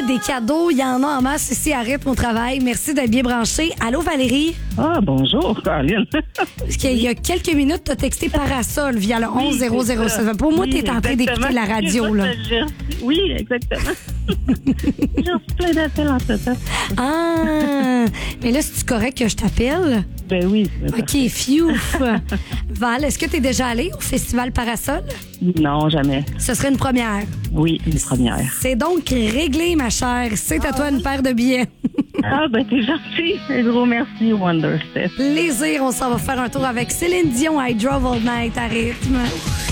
des cadeaux. Il y en a en masse ici à Rythme au travail. Merci d'être bien branché. Allô, Valérie? Ah, bonjour, Caroline. Parce qu'il y a quelques minutes, tu as texté Parasol via le 11007. Pour moi, tu es en train d'écouter la radio, là. Oui, exactement. J'ai reçu plein d'appels en ce temps. Ah! Mais là, c'est-tu correct que je t'appelle? Ben oui. OK, fiouf. Val, est-ce que tu es déjà allé au Festival Parasol? Non, jamais. Ce serait une première. Oui, une première. C'est donc réglé, ma chère. C'est à toi une paire de billets. Ah, ben t'es gentil. Un gros merci, Wonderstep. Plaisir, on s'en va faire un tour avec Céline Dion, I Drove All Night à Rythme.